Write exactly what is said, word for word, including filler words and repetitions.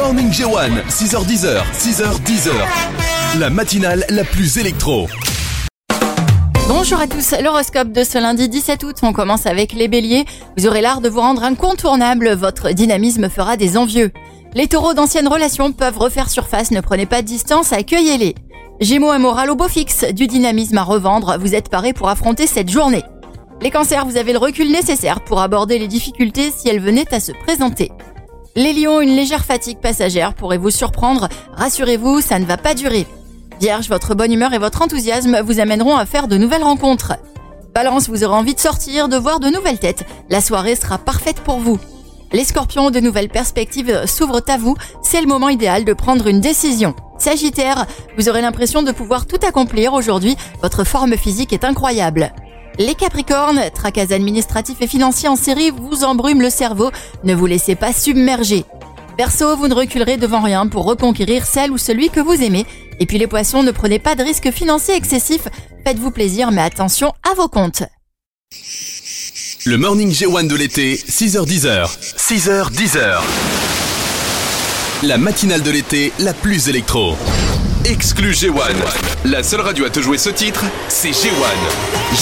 Morning J un, six heures dix, six heures dix. La matinale la plus électro. Bonjour à tous, l'horoscope de ce lundi dix-sept août, on commence avec les béliers. Vous aurez l'art de vous rendre incontournable, votre dynamisme fera des envieux. Les taureaux d'anciennes relations peuvent refaire surface, ne prenez pas de distance, accueillez-les. Gémeaux, un moral au beau fixe, du dynamisme à revendre, vous êtes parés pour affronter cette journée. Les cancers, vous avez le recul nécessaire pour aborder les difficultés si elles venaient à se présenter. Les lions, une légère fatigue passagère pourrait vous surprendre, rassurez-vous, ça ne va pas durer. Vierge, votre bonne humeur et votre enthousiasme vous amèneront à faire de nouvelles rencontres. Balance, vous aurez envie de sortir, de voir de nouvelles têtes. La soirée sera parfaite pour vous. Les scorpions, de nouvelles perspectives s'ouvrent à vous. C'est le moment idéal de prendre une décision. Sagittaire, vous aurez l'impression de pouvoir tout accomplir aujourd'hui. Votre forme physique est incroyable. Les capricornes, tracas administratifs et financiers en série vous embrument le cerveau. Ne vous laissez pas submerger. Verseau, vous ne reculerez devant rien pour reconquérir celle ou celui que vous aimez. Et puis les poissons, ne prenez pas de risques financiers excessifs. Faites-vous plaisir, mais attention à vos comptes. Le Morning J un de l'été, six heures dix, six heures dix. La matinale de l'été la plus électro. Exclu J un. La seule radio à te jouer ce titre, c'est J un.